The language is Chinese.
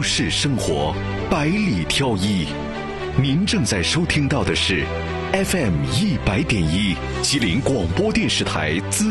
市生活，百里挑一。您正在收听到的是 FM 100.1吉林广播电视台资